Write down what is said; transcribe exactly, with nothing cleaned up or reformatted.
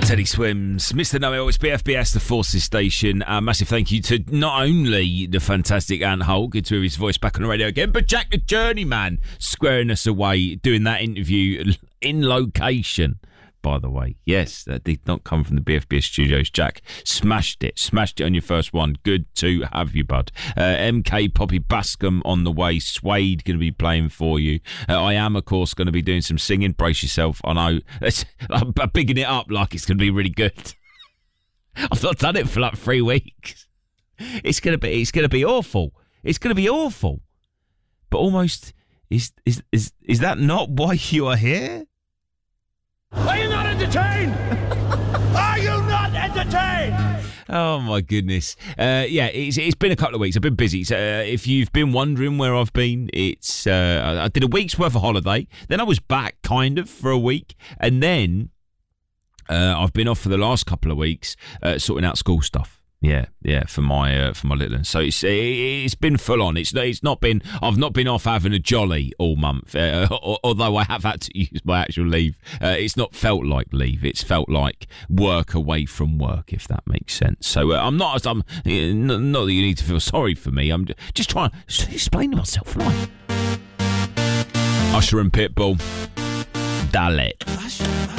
Teddy Swims, Mister Noel, it's B F B S, the Forces Station. A massive thank you to not only the fantastic Ant Hull, good to hear his voice back on the radio again, but Jack the Journeyman squaring us away, doing that interview in location. By the way, yes, that did not come from the B F B S studios. Jack smashed it, smashed it on your first one. Good to have you, bud. Uh, M K Poppy Bascom on the way. Suede going to be playing for you. Uh, I am, of course, going to be doing some singing. Brace yourself. I know I'm bigging it up like it's going to be really good. I've not done it for like three weeks. It's going to be, it's going to be awful. It's going to be awful. But almost, is is is is that not why you are here? Are you not entertained? Are you not entertained? Oh, my goodness. Uh, yeah, it's, it's been a couple of weeks. I've been busy. So, uh, if you've been wondering where I've been, it's uh, I did a week's worth of holiday. Then I was back, kind of, for a week. And then uh, I've been off for the last couple of weeks uh, sorting out school stuff. Yeah, yeah, for my uh, for my little one. So it's it's been full on. It's it's not been. I've not been off having a jolly all month. Uh, although I have had to use my actual leave. Uh, it's not felt like leave. It's felt like work away from work, if that makes sense. So uh, I'm not. I'm not that you need to feel sorry for me. I'm just trying to explain to myself. Right? Usher and Pitbull. Dalit.